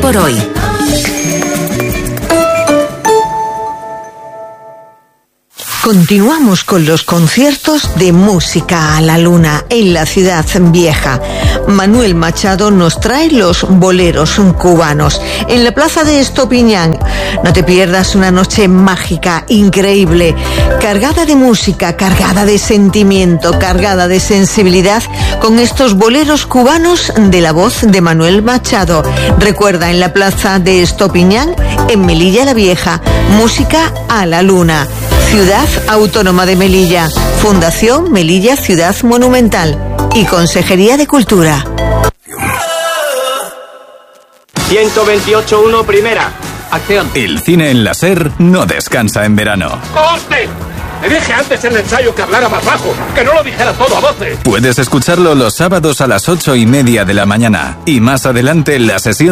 por hoy. Continuamos con los conciertos de Música a la Luna en la Ciudad Vieja. Manuel Machado nos trae los boleros cubanos en la plaza de Estopiñán. No te pierdas una noche mágica, increíble, cargada de música, cargada de sentimiento, cargada de sensibilidad, con estos boleros cubanos de la voz de Manuel Machado. Recuerda, en la plaza de Estopiñán, en Melilla la Vieja, Música a la Luna. Ciudad Autónoma de Melilla, Fundación Melilla Ciudad Monumental y Consejería de Cultura. 128.1 primera. Acción. El cine en la SER no descansa en verano. ¡Corte! Me dije antes en el ensayo que hablara más bajo, que no lo dijera todo a voces. Puedes escucharlo los sábados a las 8:30 de la mañana y más adelante en la sesión